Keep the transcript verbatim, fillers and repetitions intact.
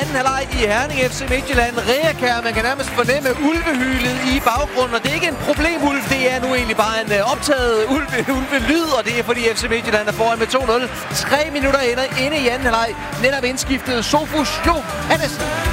anden halvleg i Herning F C Midtjylland. Reakær, man kan nærmest fornemme ulvehylet i baggrunden, og det er ikke en problemulv, det er nu egentlig bare en uh, optaget ulve, ulvelyd, og det er fordi F C Midtjylland er foran med to nul. Tre minutter inde, inde i anden halvleg. Netop indskiftet Sofus Jo Hannessen.